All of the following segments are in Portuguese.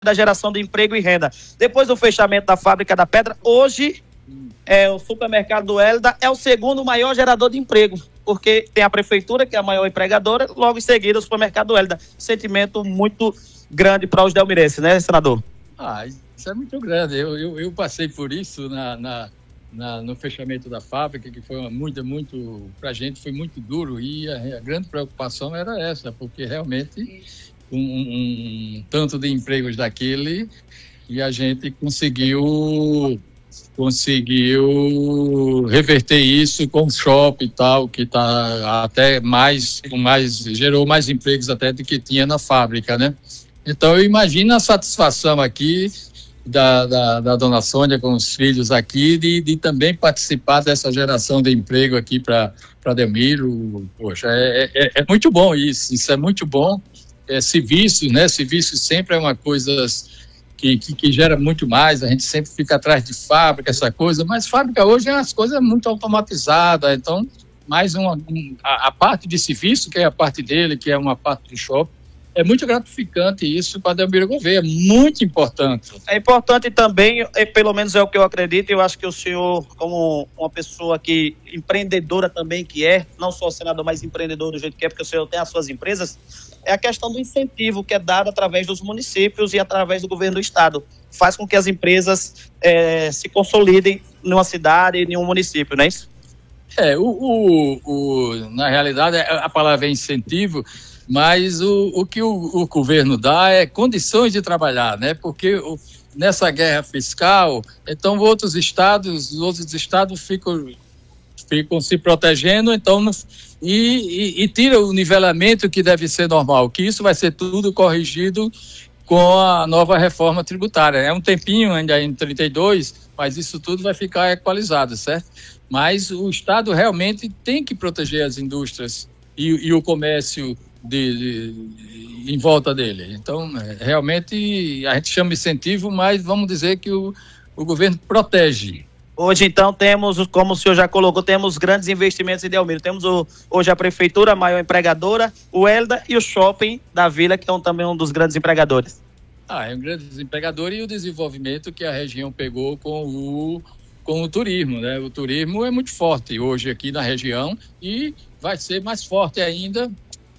da geração de emprego e renda. Depois do fechamento da fábrica da Pedra, hoje o supermercado do Hélida é o segundo maior gerador de emprego, porque tem a prefeitura, que é a maior empregadora, logo em seguida o supermercado do Hélida. Sentimento muito grande para os delmirenses, né, senador? Isso é muito grande. Eu passei por isso no fechamento da fábrica, que foi muito para a gente foi muito duro, e a grande preocupação era essa, porque realmente um tanto de empregos daquele, e a gente conseguiu reverter isso com o shopping e tal, que está até gerou mais empregos até do que tinha na fábrica, né? Então eu imagino a satisfação aqui da dona Sônia com os filhos aqui, de também participar dessa geração de emprego aqui para Delmiro. Poxa, é muito bom isso é muito bom. Serviço, né? Serviço sempre é uma coisa que gera muito mais. A gente sempre fica atrás de fábrica, essa coisa, mas fábrica hoje é umas coisas muito automatizadas. Então, mais a parte de serviço, que é a parte dele, que é uma parte do shopping, é muito gratificante isso para Delmiro Gouveia, é muito importante. É importante também, pelo menos é o que eu acredito, eu acho que o senhor, como uma pessoa que empreendedora também que é, não só senador, mas empreendedor do jeito que é, porque o senhor tem as suas empresas, é a questão do incentivo que é dado através dos municípios e através do governo do estado. Faz com que as empresas se consolidem numa cidade e em um município, não é isso? Na realidade, a palavra é incentivo, mas o que o governo dá é condições de trabalhar, né? Porque nessa guerra fiscal, então outros estados ficam se protegendo, então e tira o nivelamento que deve ser normal, que isso vai ser tudo corrigido com a nova reforma tributária. É um tempinho ainda em 32, mas isso tudo vai ficar equalizado, certo? Mas o Estado realmente tem que proteger as indústrias e o comércio em volta dele. Então, realmente, a gente chama incentivo, mas vamos dizer que o governo protege. Hoje, então, temos, como o senhor já colocou, temos grandes investimentos em Delmiro. Temos hoje a prefeitura, a maior empregadora, o Hélida e o shopping da vila, que é também um dos grandes empregadores. É um grande empregador, e o desenvolvimento que a região pegou com o turismo, né? O turismo é muito forte hoje aqui na região e vai ser mais forte ainda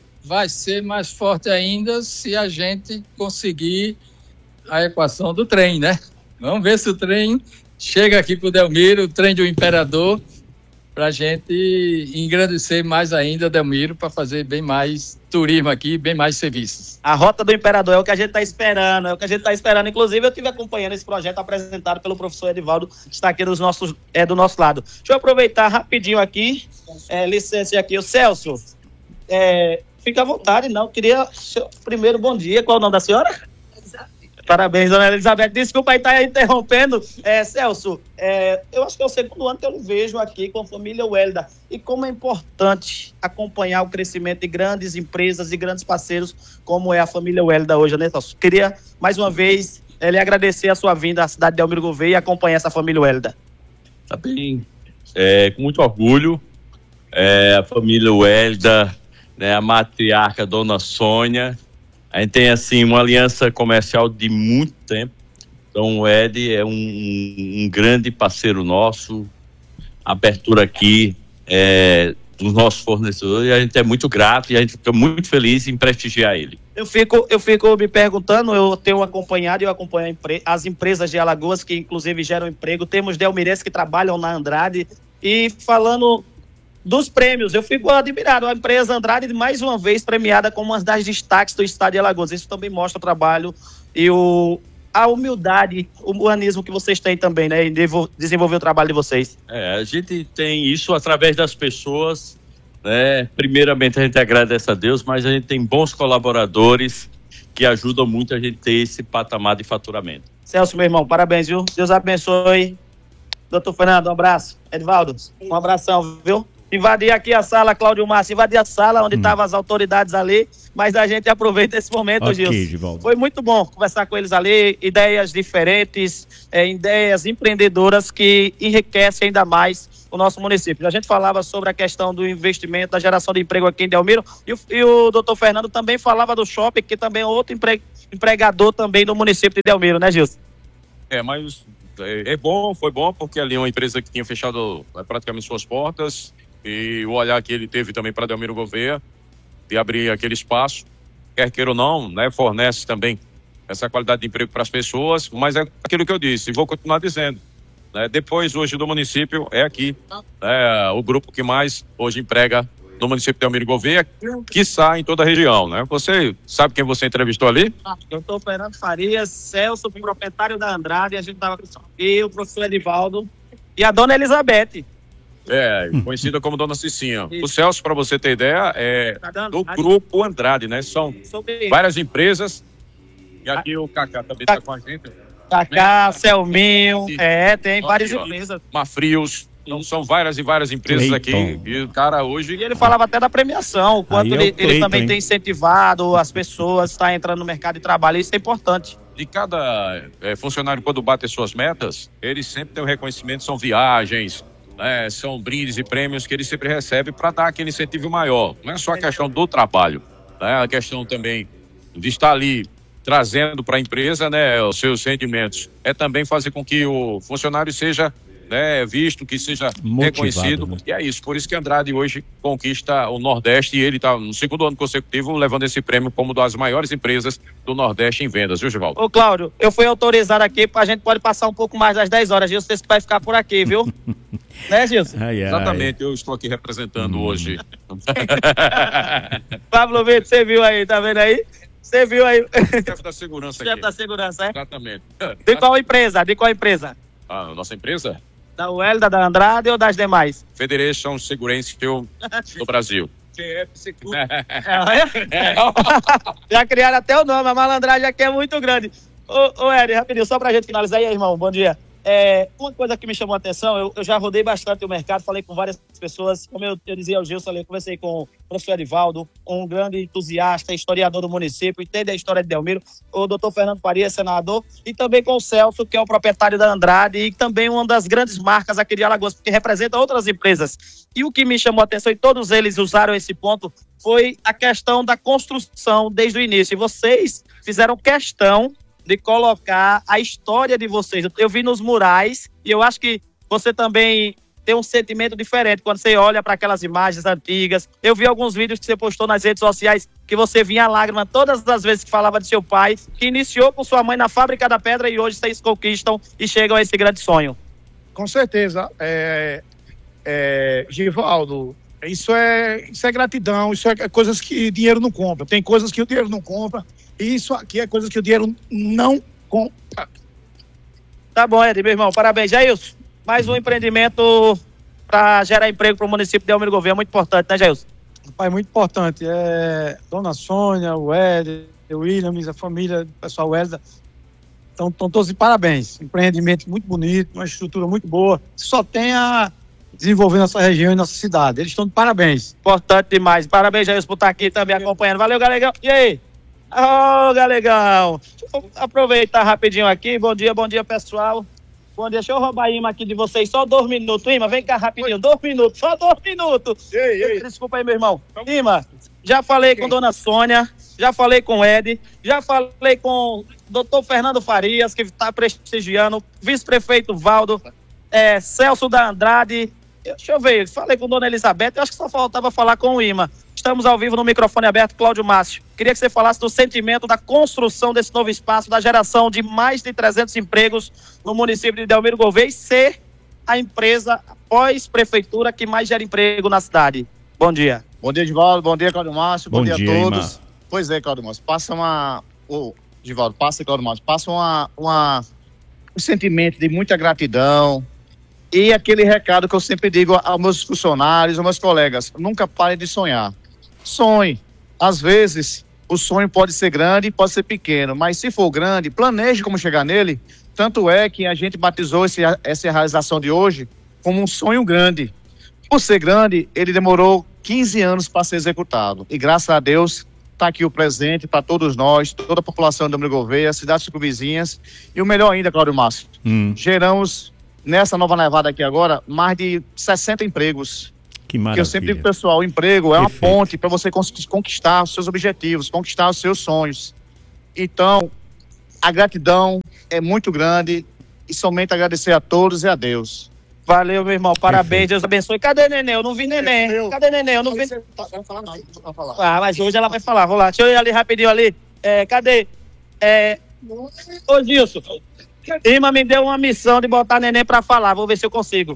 se a gente conseguir a equação do trem, né? Vamos ver se o trem chega aqui para o Delmiro, o trem do Imperador, para a gente engrandecer mais ainda Delmiro, para fazer bem mais turismo aqui, bem mais serviços. A Rota do Imperador é o que a gente está esperando, Inclusive, eu estive acompanhando esse projeto apresentado pelo professor Edivaldo, que está aqui do nosso lado. Deixa eu aproveitar rapidinho aqui, licença aqui, o Celso, fica à vontade, queria, primeiro, bom dia, qual é o nome da senhora? Parabéns, dona Elizabeth. Desculpa aí estar interrompendo. Celso, eu acho que é o segundo ano que eu lhe vejo aqui com a família Hélida. E como é importante acompanhar o crescimento de grandes empresas e grandes parceiros, como é a família Hélida hoje, né, Celso? Queria, mais uma vez, lhe agradecer a sua vinda à cidade de Delmiro Gouveia e acompanhar essa família Hélida. Tá bem. Com muito orgulho, a família Hélida, né, a matriarca Dona Sônia. A gente tem, assim, uma aliança comercial de muito tempo. Então, o Ed é um grande parceiro nosso. A abertura aqui dos nossos fornecedores, e a gente é muito grato e a gente fica muito feliz em prestigiar ele. Eu fico me perguntando, eu acompanho as empresas de Alagoas, que inclusive geram emprego. Temos delmirenses que trabalham na Andrade. E falando dos prêmios, eu fico admirado. A empresa Andrade, mais uma vez, premiada como uma das destaques do estado de Alagoas. Isso também mostra o trabalho e a humildade, o humanismo que vocês têm também, né, em desenvolver o trabalho de vocês. A gente tem isso através das pessoas, né? Primeiramente, a gente agradece a Deus, mas a gente tem bons colaboradores que ajudam muito a gente ter esse patamar de faturamento. Celso, meu irmão, parabéns, viu? Deus abençoe. Doutor Fernando, um abraço. Edivaldo, um abração, viu? Invadir aqui a sala, Cláudio Márcio, invadir a sala onde estavam as autoridades ali, mas a gente aproveita esse momento, Gilson. Foi muito bom conversar com eles ali, ideias diferentes, ideias empreendedoras que enriquecem ainda mais o nosso município. A gente falava sobre a questão do investimento, da geração de emprego aqui em Delmiro, e o doutor Fernando também falava do shopping, que também é outro empregador também do município de Delmiro, né, Gilson? Mas foi bom, porque ali é uma empresa que tinha fechado praticamente suas portas, e o olhar que ele teve também para Delmiro Gouveia, de abrir aquele espaço, quer queira ou não, né, fornece também essa qualidade de emprego para as pessoas, mas é aquilo que eu disse, e vou continuar dizendo, né, depois hoje do município é aqui, o grupo que mais hoje emprega no município de Delmiro Gouveia, quiçá em toda a região, né? Você sabe quem você entrevistou ali? Doutor Fernando Farias, Celso, proprietário da Andrade, a gente estava aqui, o professor Edivaldo e a dona Elizabeth. Conhecida como Dona Cicinha. O Celso, para você ter ideia, é do grupo Andrade, né? São várias empresas. E aqui o Cacá também está com a gente. Cacá, Selminho, tem várias empresas. Mafrios, então são várias e várias empresas aqui. E o cara hoje... E ele falava até da premiação, o quanto ele também tem incentivado as pessoas a estar entrando no mercado de trabalho, isso é importante. De cada funcionário, quando bate suas metas, ele sempre tem um reconhecimento, são viagens, são brindes e prêmios que ele sempre recebe para dar aquele incentivo maior. Não é só a questão do trabalho, a questão também de estar ali trazendo para a empresa, os seus rendimentos. É também fazer com que o funcionário seja visto, que seja motivado, reconhecido. Né? E é isso, por isso que Andrade hoje conquista o Nordeste e ele está no segundo ano consecutivo levando esse prêmio como das maiores empresas do Nordeste em vendas, viu, Givaldo? Ô, Cláudio, eu fui autorizado aqui, a gente pode passar um pouco mais das 10 horas, Gilson, você vai ficar por aqui, viu? Né, Gilson? Exatamente, eu estou aqui representando hoje. Pablo Vitor, você viu aí, tá vendo aí? Você viu aí? Chefe da segurança. Chefe da segurança, Exatamente. De qual empresa? A nossa empresa? Da Welda, da Andrade ou das demais? Federation Segurança do Brasil. Já criaram até o nome, a malandragem aqui é muito grande. Ô Eri, rapidinho, só pra gente finalizar aí, irmão, bom dia. Uma coisa que me chamou a atenção, eu já rodei bastante o mercado, falei com várias pessoas, como eu dizia ao Gilson, eu conversei com o professor Edivaldo, um grande entusiasta, historiador do município, entende a história de Delmiro, o doutor Fernando Farias, senador, e também com o Celso, que é o proprietário da Andrade, e também uma das grandes marcas aqui de Alagoas, porque representa outras empresas. E o que me chamou a atenção, e todos eles usaram esse ponto, foi a questão da construção desde o início. E vocês fizeram questão de colocar a história de vocês. Eu vi nos murais e eu acho que você também tem um sentimento diferente quando você olha para aquelas imagens antigas. Eu vi alguns vídeos que você postou nas redes sociais que você vinha a lágrima todas as vezes que falava de seu pai, que iniciou com sua mãe na Fábrica da Pedra e hoje vocês conquistam e chegam a esse grande sonho. Com certeza. Givaldo, isso é gratidão, isso é coisas que dinheiro não compra. Tem coisas que o dinheiro não compra. Isso aqui é coisa que o dinheiro não compra. Tá bom, Ed, meu irmão. Parabéns, Jailson. Mais um empreendimento para gerar emprego para o município de Delmiro Gouveia. Muito importante, né, Jailson? Pai, muito importante. Dona Sônia, o Ed, o Williams, a família, o pessoal Welda. Estão todos de parabéns. Empreendimento muito bonito, uma estrutura muito boa. Só tem a desenvolver nossa região e nossa cidade. Eles estão de parabéns. Importante demais. Parabéns, Jailson, por estar aqui também acompanhando. Valeu, Galegão. E aí? Galegão. Deixa eu aproveitar rapidinho aqui. Bom dia, pessoal. Bom dia. Deixa eu roubar a imã aqui de vocês. Só 2 minutos. Imã, vem cá rapidinho. 2 minutos. Só 2 minutos. Ei. Desculpa aí, meu irmão. Imã, já falei com Dona Sônia, já falei com o Ed, já falei com o doutor Fernando Farias, que está prestigiando, vice-prefeito Valdo, Celso da Andrade. Deixa eu ver, falei com Dona Elizabeth, eu acho que só faltava falar com o Imã. Estamos ao vivo no microfone aberto, Cláudio Márcio. Queria que você falasse do sentimento da construção desse novo espaço, da geração de mais de 300 empregos no município de Delmiro Gouveia e ser a empresa pós-prefeitura que mais gera emprego na cidade. Bom dia. Bom dia, Divaldo. Bom dia, Cláudio Márcio. Bom dia a todos. Imã. Pois é, Cláudio Márcio. Divaldo, Cláudio Márcio. Passa um sentimento de muita gratidão. E aquele recado que eu sempre digo aos meus funcionários, aos meus colegas: nunca pare de sonhar. Sonhe. Às vezes, o sonho pode ser grande, pode ser pequeno, mas se for grande, planeje como chegar nele. Tanto é que a gente batizou essa realização de hoje como um sonho grande. Por ser grande, ele demorou 15 anos para ser executado. E graças a Deus, está aqui o presente para todos nós, toda a população de Delmiro Gouveia, cidades circunvizinhas. E o melhor ainda, Cláudio Márcio, geramos nessa nova levada aqui agora, mais de 60 empregos. Que Porque eu maravilha. sempre digo, pessoal, o emprego é uma Perfeito. ponte para você conquistar os seus objetivos, conquistar os seus sonhos. Então, a gratidão é muito grande e somente agradecer a todos e a Deus. Valeu, meu irmão. Parabéns, Perfeito. Deus abençoe. Cadê Neném? Eu não vi Neném. Cadê Neném? Eu não vi. Não falar não, não falar. Ah, mas hoje ela vai falar. Vou lá. Deixa eu ir ali rapidinho ali. Cadê? Ô, Gilson. Irmã me deu uma missão de botar Neném pra falar. Vou ver se eu consigo.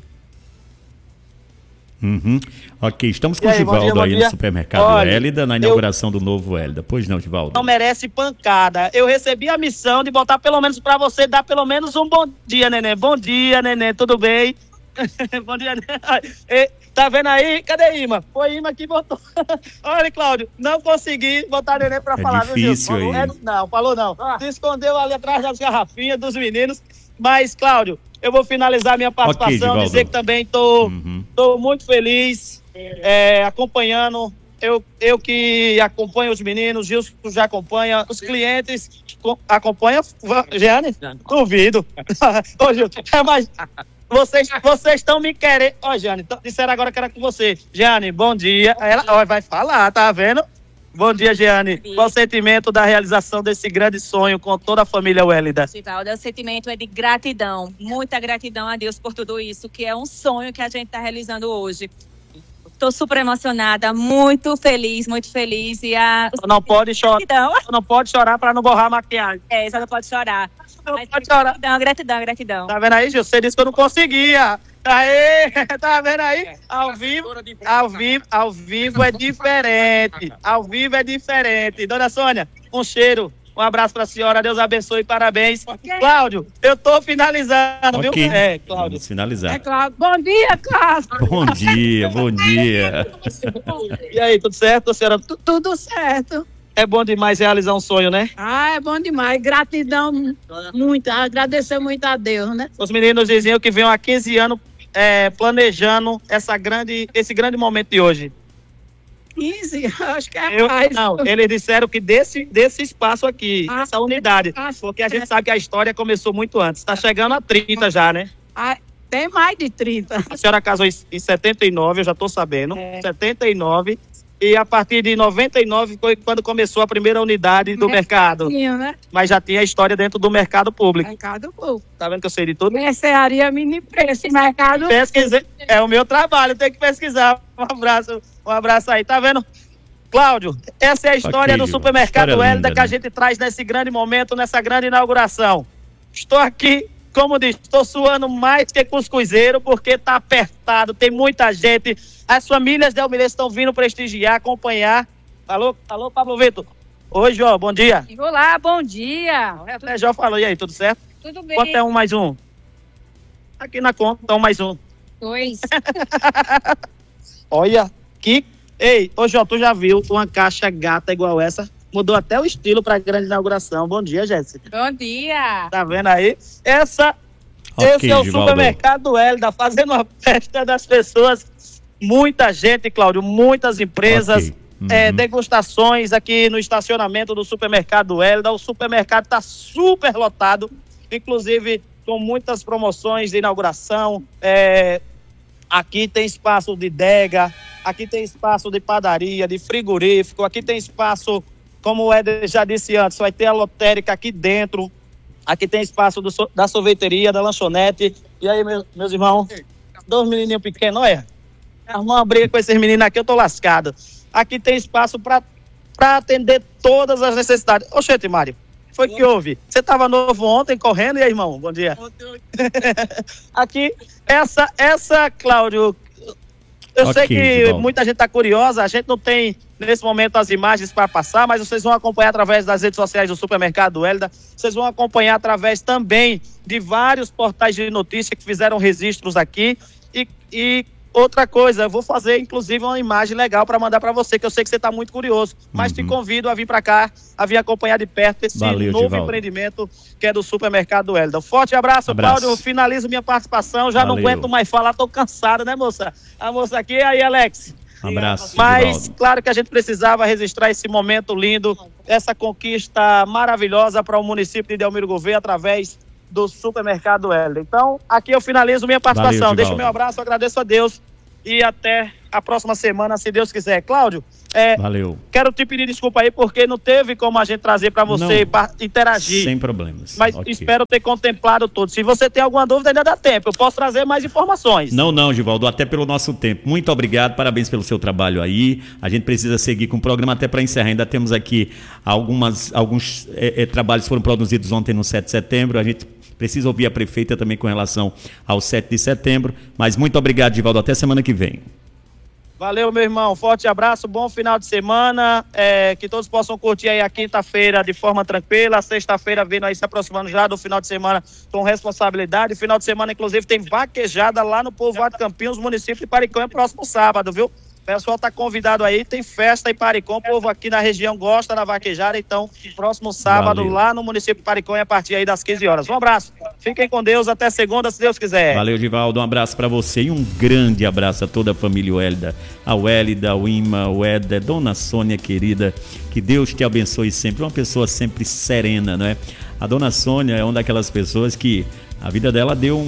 Uhum. Ok, estamos com E o aí, bom Givaldo dia, bom aí dia. no supermercado Olha, Hélida, na inauguração do novo Hélida. Pois não, Givaldo? Não merece pancada. Eu recebi a missão de botar pelo menos pra você dar pelo menos um bom dia, Neném. Bom dia, Neném. Tudo bem? Bom dia, Neném. Tá vendo aí? Cadê Ima? Foi Ima que botou. Olha, Cláudio, não consegui botar Neném pra falar. difícil viu, Gilson? aí. Não, falou não. Se escondeu ali atrás das garrafinhas dos meninos. Mas, Cláudio, eu vou finalizar minha participação, Givaldo. dizer que também tô Uhum. muito feliz, acompanhando. Eu que acompanho os meninos, Gilson já acompanha, os clientes acompanham. Jeane? Duvido. Ô, Gilson, mas vocês estão me querendo. Ó, Jeane, disseram agora que era com você. Jeane, bom dia. Ela vai falar, tá vendo? Bom dia, Jeane. Qual o sentimento da realização desse grande sonho com toda a família Wélida? Givaldo, o sentimento é de gratidão, muita gratidão a Deus por tudo isso, que é um sonho que a gente está realizando hoje. Estou super emocionada, muito feliz e Não pode chorar, gratidão. não pode chorar para não borrar a maquiagem. Só não pode chorar. Não Mas pode chorar. gratidão. Tá vendo aí, Gil? Você disse que eu não conseguia. Aê, tá vendo aí? Ao vivo é diferente. Ao vivo é diferente. Dona Sônia, um cheiro. Um abraço pra senhora. Deus abençoe. Parabéns. Cláudio, eu tô finalizando, Ok. viu? Cláudio. Vamos finalizar. Cláudio. Bom dia, Cláudio. Bom dia, bom dia. E aí, tudo certo, senhora? Tudo certo. É bom demais realizar um sonho, né? É bom demais. Gratidão muito. Agradecer muito a Deus, né? Os meninos diziam que vinham há 15 anos planejando esse grande momento de hoje. 15, acho que é mais. Não, eles disseram que desse espaço aqui, essa unidade, porque a gente sabe que a história começou muito antes. Está chegando a 30 já, né? Tem mais de 30. A senhora casou em 79, eu já estou sabendo. 79. E a partir de 99 foi quando começou a primeira unidade do mercado. Né? Mas já tinha história dentro do mercado público. Mercado público. Tá vendo que eu sei de tudo? Mercearia Mini Preço, mercado. Pesquisei. É o meu trabalho, tem que pesquisar. Um abraço aí. Tá vendo? Cláudio, essa é a história Ok, do Gil. supermercado História Hélida linda, que a né? gente traz nesse grande momento, nessa grande inauguração. Estou aqui, como disse, estou suando mais que cuscuzeiro, porque tá apertado, tem muita gente. As famílias de Almirante estão vindo prestigiar, acompanhar. Alô, Pablo Vitor. Oi, Jó, bom dia. Olá, bom dia. Jó falou, e aí, tudo certo? Tudo bem? Quanto é um mais um? Aqui na conta, um mais um. 2. Olha, que... Ei, ô Jó, tu já viu uma caixa gata igual essa? Mudou até o estilo para a grande inauguração. Bom dia, Jéssica. Bom dia. Tá vendo aí? Esse é o Givaldo. supermercado Hélida, fazendo uma festa das pessoas. Muita gente, Cláudio, muitas empresas, Ok. degustações aqui no estacionamento do supermercado Hélida. O supermercado está super lotado, inclusive com muitas promoções de inauguração. Aqui tem espaço de bodega, aqui tem espaço de padaria, de frigorífico, aqui tem espaço, como o Éder já disse antes, vai ter a lotérica aqui dentro, aqui tem espaço da sorveteria, da lanchonete. E aí, meus irmãos, dois menininhos pequenos, olha, arrumar uma briga com esses meninos aqui, eu tô lascado. Aqui tem espaço para atender todas as necessidades. Oxente, Mário, foi que houve? Você estava novo ontem, correndo, e aí, irmão? Bom dia. Aqui, essa, Cláudio, eu sei que Givaldo. muita gente está curiosa, a gente não tem, nesse momento, as imagens para passar, mas vocês vão acompanhar através das redes sociais do Supermercado Hélida, vocês vão acompanhar através também de vários portais de notícia que fizeram registros aqui, e outra coisa, eu vou fazer, inclusive, uma imagem legal para mandar para você, que eu sei que você está muito curioso. Mas te convido a vir para cá, a vir acompanhar de perto esse Valeu, novo Givaldo. empreendimento que é do Supermercado Hélida. Forte abraço, Cláudio. Finalizo minha participação. Já não Valeu. aguento mais falar, tô cansado, né, moça? A moça aqui, aí, Alex. Abraço, Mas, Givaldo. claro que a gente precisava registrar esse momento lindo, essa conquista maravilhosa para o município de Delmiro Gouveia, através do Supermercado Hélida. Então, aqui eu finalizo minha participação. Valeu, Deixo o Givaldo. meu abraço, agradeço a Deus e até a próxima semana, se Deus quiser. Cláudio, Valeu. quero te pedir desculpa aí, porque não teve como a gente trazer para você interagir. Sem problemas. Mas Ok. espero ter contemplado tudo. Se você tem alguma dúvida, ainda dá tempo. Eu posso trazer mais informações. Não, Givaldo, até pelo nosso tempo. Muito obrigado, parabéns pelo seu trabalho aí. A gente precisa seguir com o programa até para encerrar. Ainda temos aqui alguns trabalhos que foram produzidos ontem no 7 de setembro. A gente precisa ouvir a prefeita também com relação ao 7 de setembro. Mas muito obrigado, Givaldo. Até semana que vem. Valeu, meu irmão. Forte abraço, bom final de semana. Que todos possam curtir aí a quinta-feira de forma tranquila. A sexta-feira vindo aí se aproximando já do final de semana com responsabilidade. Final de semana, inclusive, tem vaquejada lá no Povoado de Campinhos, município de Paricão, próximo sábado, viu? O pessoal tá convidado aí, tem festa em Paricão, o povo aqui na região gosta da vaquejada, então próximo sábado Valeu. lá no município de Paricão a partir aí das 15 horas. Um abraço, fiquem com Deus, até segunda, se Deus quiser. Valeu, Givaldo. Um abraço para você e um grande abraço a toda a família Hélida. A Hélida, o Ima, o Éder, Dona Sônia, querida. Que Deus te abençoe sempre. Uma pessoa sempre serena, não é? A Dona Sônia é uma daquelas pessoas que a vida dela deu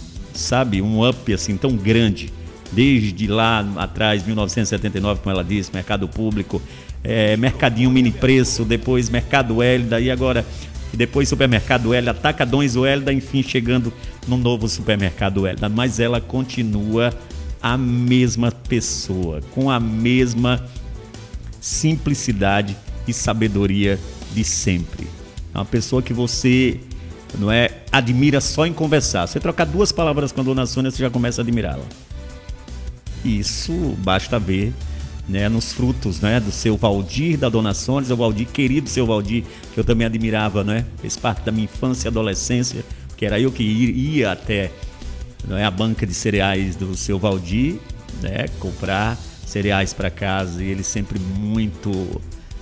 um up assim tão grande. Desde lá atrás, 1979, como ela disse, mercado público, mercadinho mini preço, depois mercado Hélida e agora depois supermercado Hélida, atacadões Hélida, enfim, chegando no novo supermercado Hélida. Mas ela continua a mesma pessoa, com a mesma simplicidade e sabedoria de sempre. É uma pessoa que você admira só em conversar. Você trocar 2 palavras com a Dona Sônia, você já começa a admirá-la. Isso basta ver, né, nos frutos, né, do seu Valdir, da Dona Sônia, seu Valdir, querido seu Valdir, que eu também admirava, né, fez parte da minha infância e adolescência, que era eu que ia até a banca de cereais do seu Valdir, né, comprar cereais para casa, e ele sempre muito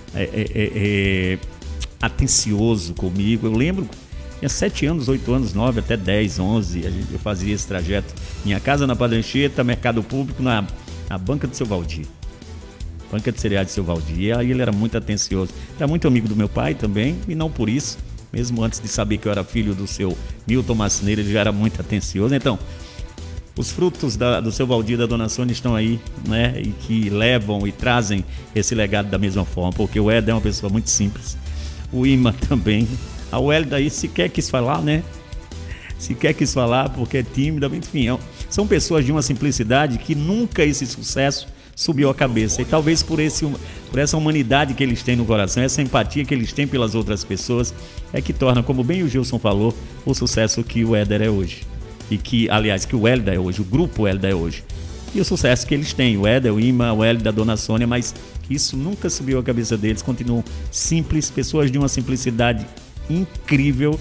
atencioso comigo. Eu lembro, tinha 7 anos, 8 anos, 9, até 10, 11, eu fazia esse trajeto. Minha casa na Padre Anchieta, mercado público na banca do seu Valdir. Banca de cereais do seu Valdir. E aí ele era muito atencioso. Era muito amigo do meu pai também, e não por isso. Mesmo antes de saber que eu era filho do seu Milton Macineiro, ele já era muito atencioso. Então, os frutos do seu Valdir e da Dona Sônia estão aí, né? E que levam e trazem esse legado da mesma forma. Porque o Éder é uma pessoa muito simples. O Ima também. A Hélida aí sequer quis falar, né? Sequer quis falar porque é tímida, enfim. São pessoas de uma simplicidade que nunca esse sucesso subiu a cabeça. E talvez por essa humanidade que eles têm no coração, essa empatia que eles têm pelas outras pessoas, é que torna, como bem o Gilson falou, o sucesso que o Éder é hoje. E que, aliás, que o Hélida é hoje, o grupo Hélida é hoje. E o sucesso que eles têm, o Éder, o Ima, o Hélida, a Dona Sônia, mas isso nunca subiu a cabeça deles, continuam simples, pessoas de uma simplicidade incrível,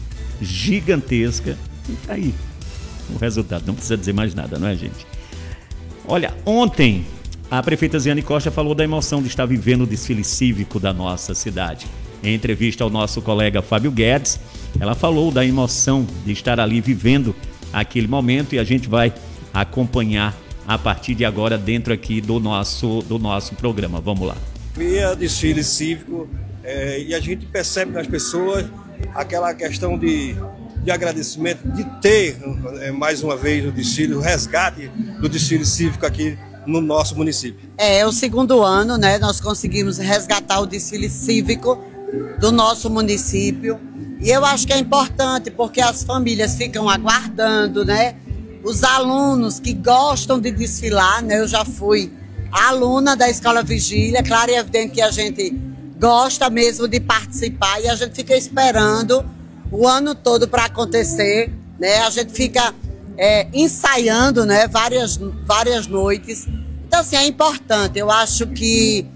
gigantesca. E tá aí o resultado, não precisa dizer mais nada, não é, gente? Olha, ontem a prefeita Ziane Costa falou da emoção de estar vivendo o desfile cívico da nossa cidade. Em entrevista ao nosso colega Fábio Guedes, ela falou da emoção de estar ali vivendo aquele momento, e a gente vai acompanhar a partir de agora dentro aqui do nosso programa. Vamos lá. Via desfile cívico, e a gente percebe nas pessoas aquela questão de agradecimento de ter mais uma vez o resgate do desfile cívico aqui no nosso município. É o 2º ano, né? Nós conseguimos resgatar o desfile cívico do nosso município, e eu acho que é importante porque as famílias ficam aguardando, né? Os alunos que gostam de desfilar, né? Eu já fui aluna da Escola Vigília, claro e evidente que a gente gosta mesmo de participar e a gente fica esperando o ano todo para acontecer, né? A gente fica ensaiando, né? Várias noites. Então, assim, é importante. Eu acho que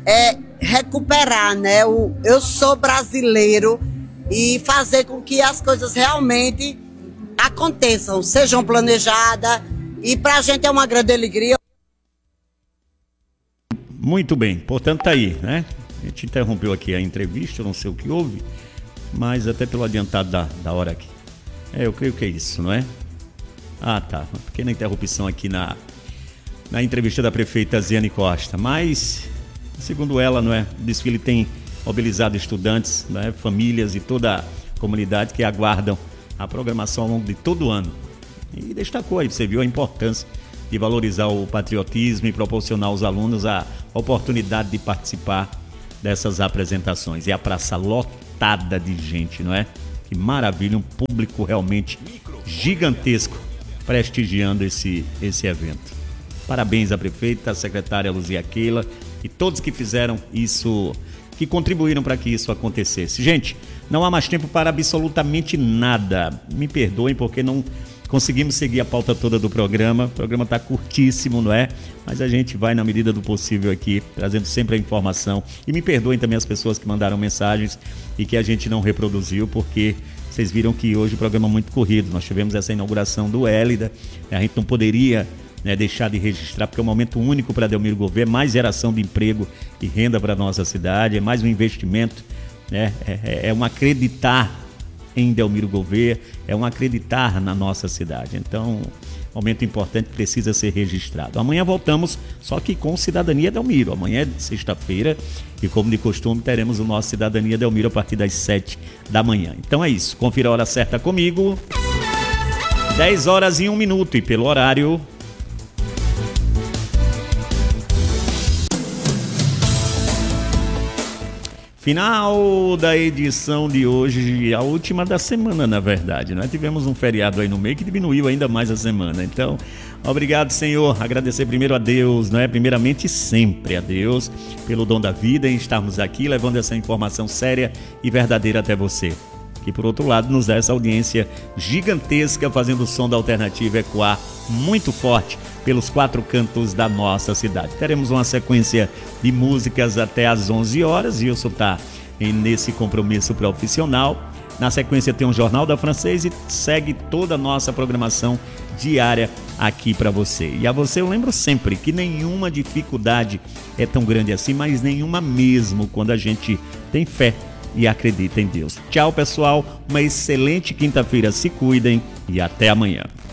recuperar, né? Eu sou brasileiro e fazer com que as coisas realmente aconteçam, sejam planejadas, e para a gente é uma grande alegria. Muito bem, portanto tá aí, né? A gente interrompeu aqui a entrevista, eu não sei o que houve, mas até pelo adiantado da hora aqui. Eu creio que é isso, não é? Ah, tá, uma pequena interrupção aqui na entrevista da prefeita Ziane Costa, mas, segundo ela, não é? O desfile tem mobilizado estudantes, né? Famílias e toda a comunidade que aguardam a programação ao longo de todo o ano. E destacou aí, você viu a importância de valorizar o patriotismo e proporcionar aos alunos a oportunidade de participar dessas apresentações. E a praça lotada de gente, não é? Que maravilha, um público realmente gigantesco prestigiando esse evento. Parabéns à prefeita, à secretária Luzia Keila e todos que fizeram isso, que contribuíram para que isso acontecesse. Gente, não há mais tempo para absolutamente nada. Me perdoem porque não conseguimos seguir a pauta toda do programa. O programa está curtíssimo, não é? Mas a gente vai na medida do possível aqui, trazendo sempre a informação. E me perdoem também as pessoas que mandaram mensagens e que a gente não reproduziu, porque vocês viram que hoje o programa é muito corrido. Nós tivemos essa inauguração do Hélida, a gente não poderia deixar de registrar, porque é um momento único para Delmiro Gouveia, mais geração de emprego e renda para a nossa cidade, é mais um investimento, né? É um acreditar em Delmiro Gouveia, é um acreditar na nossa cidade. Então, momento importante, precisa ser registrado. Amanhã voltamos, só que com Cidadania Delmiro. Amanhã é sexta-feira e, como de costume, teremos o nosso Cidadania Delmiro a partir das 7 da manhã. Então é isso, confira a hora certa comigo. 10 horas e 1 minuto e pelo horário... Final da edição de hoje, a última da semana, na verdade, né? Tivemos um feriado aí no meio que diminuiu ainda mais a semana. Então, obrigado, Senhor. Agradecer primeiro a Deus, não é? Primeiramente, sempre a Deus, pelo dom da vida em estarmos aqui, levando essa informação séria e verdadeira até você. Que, por outro lado, nos dá essa audiência gigantesca, fazendo o som da Alternativa ecoar muito forte pelos 4 cantos da nossa cidade. Teremos uma sequência de músicas até às 11 horas. Wilson está nesse compromisso profissional. Na sequência tem um Jornal da Francês e segue toda a nossa programação diária aqui para você. E a você eu lembro sempre que nenhuma dificuldade é tão grande assim, mas nenhuma mesmo quando a gente tem fé e acredita em Deus. Tchau, pessoal. Uma excelente quinta-feira. Se cuidem e até amanhã.